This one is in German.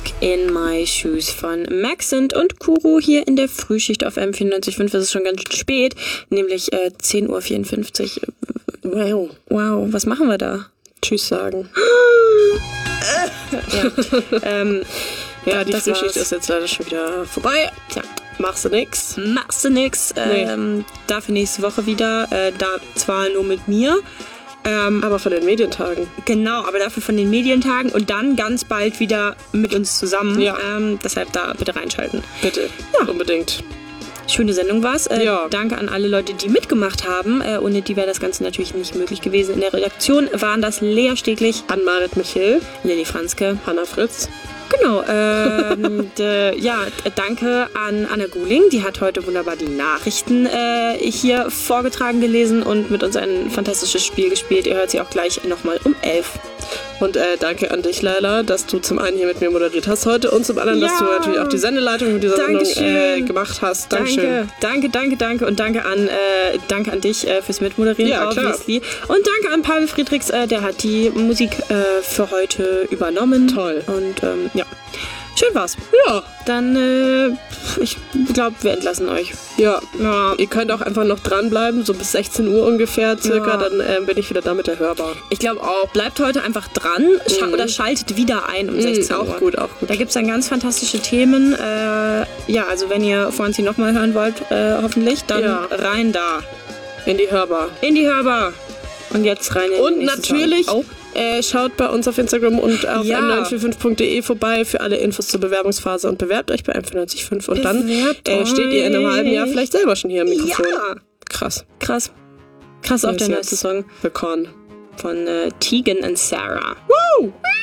Walk in My Shoes von Maxent und Kuro hier in der Frühschicht auf M94.5. Es ist schon ganz spät, nämlich 10.54 Uhr. Wow, was machen wir da? Tschüss sagen. Ja, die Frühschicht ist jetzt leider schon wieder vorbei. Tja. Machst du nix? Nee. Dafür nächste Woche wieder. Da zwar nur mit mir. Aber von den Medientagen. Genau, aber dafür von den Medientagen und dann ganz bald wieder mit uns zusammen. Ja. Deshalb da bitte reinschalten. Bitte, ja. Unbedingt. Schöne Sendung war's. Ja. Danke an alle Leute, die mitgemacht haben. Ohne die wäre das Ganze natürlich nicht möglich gewesen. In der Redaktion waren das Lea Steglich, Ann-Marit Michel, Lilly Franzke, Hannah Fritz. Genau, danke an Anna Guling, die hat heute wunderbar die Nachrichten hier vorgetragen, gelesen und mit uns ein fantastisches Spiel gespielt. Ihr hört sie auch gleich nochmal um 11. Und danke an dich, Laila, dass du zum einen hier mit mir moderiert hast heute und zum anderen, dass du natürlich auch die Sendeleitung mit dieser Sendung gemacht hast. Dankeschön. Danke und danke an dich fürs Mitmoderieren. Ja, obviously. Klar. Und danke an Pavel Friedrichs, der hat die Musik für heute übernommen. Toll. Und ja, schön war's. Ja. Dann, ich glaube, wir entlassen euch. Ja. Ihr könnt auch einfach noch dranbleiben, so bis 16 Uhr ungefähr circa, dann bin ich wieder da mit der Hörbar. Ich glaube auch. Bleibt heute einfach dran oder schaltet wieder ein um 16 Uhr. Auch gut. Da gibt es dann ganz fantastische Themen. Also wenn ihr Fonzie nochmal hören wollt, hoffentlich, dann rein da. In die Hörbar. Und jetzt rein in und den nächsten natürlich Song. schaut bei uns auf Instagram und auf m945.de vorbei für alle Infos zur Bewerbungsphase und bewerbt euch bei M94.5 und dann steht ihr in einem halben Jahr vielleicht selber schon hier am Mikrofon. Ja. Krass Auch der neueste Song. Bekommen. Von Tegan und Sarah. Woo!